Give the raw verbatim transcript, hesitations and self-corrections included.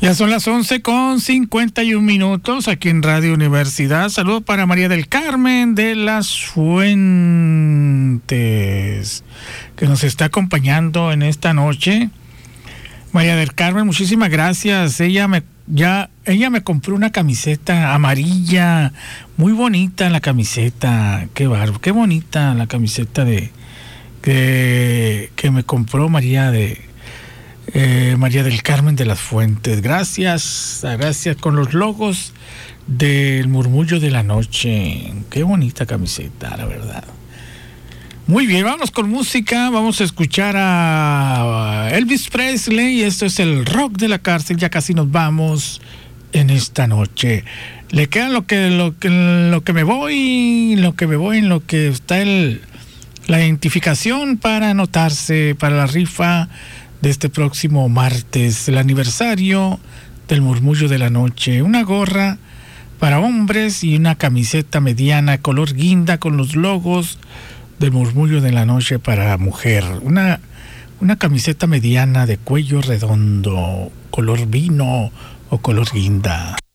Ya son las once con cincuenta y un minutos aquí en Radio Universidad. Saludos para María del Carmen de las Fuentes, que nos está acompañando en esta noche. María del Carmen, muchísimas gracias. Ella me ya ella me compró una camiseta amarilla, muy bonita la camiseta. Qué bárbaro, qué bonita la camiseta de que, que me compró María de Eh, María del Carmen de las Fuentes. Gracias, gracias, con los logos del Murmullo de la Noche. Qué bonita camiseta, la verdad. Muy bien, vamos con música. Vamos a escuchar a Elvis Presley. Esto es el rock de la cárcel. Ya casi nos vamos en esta noche. Le queda lo que lo que lo que me voy, lo que me voy en lo que está el la identificación para anotarse para la rifa de este próximo martes, el aniversario del Murmullo de la Noche. Una gorra para hombres y una camiseta mediana color guinda con los logos del Murmullo de la Noche para mujer. Una, una camiseta mediana de cuello redondo, color vino o color guinda.